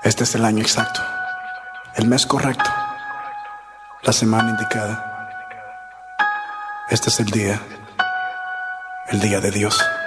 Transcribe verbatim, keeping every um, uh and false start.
Este es el año exacto, el mes correcto, la semana indicada. Este es el día, el día de Dios.